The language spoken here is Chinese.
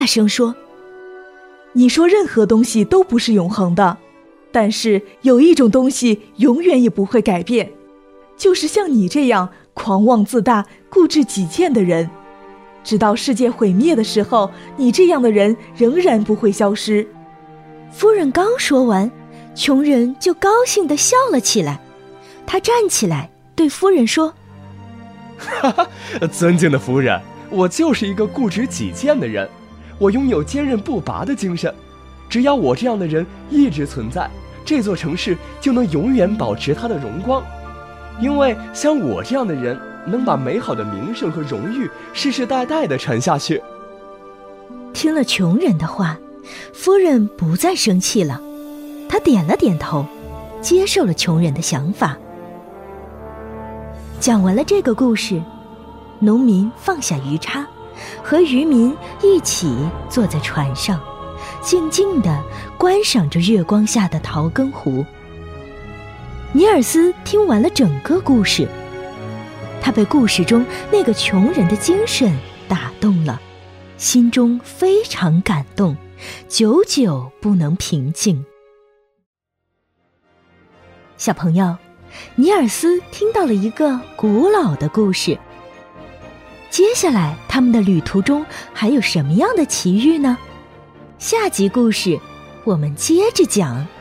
大声说： 你说任何东西都不是永恒的，但是有一种东西永远也不会改变，就是像你这样狂妄自大、固执己见的人。直到世界毁灭的时候，你这样的人仍然不会消失。 夫人刚说完，穷人就高兴地笑了起来。他站起来对夫人说： 哈哈，尊敬的夫人，我就是一个固执己见的人，我拥有坚韧不拔的精神。只要我这样的人一直存在，这座城市就能永远保持它的荣光。因为像我这样的人，能把美好的名声和荣誉世世代代地传下去。 听了穷人的话，夫人不再生气了，她点了点头，接受了穷人的想法。讲完了这个故事，农民放下鱼叉，和渔民一起坐在船上，静静地观赏着月光下的桃根湖。尼尔斯听完了整个故事，他被故事中那个穷人的精神打动了，心中非常感动，久久不能平静。小朋友，尼尔斯听到了一个古老的故事，接下来他们的旅途中还有什么样的奇遇呢？下集故事我们接着讲。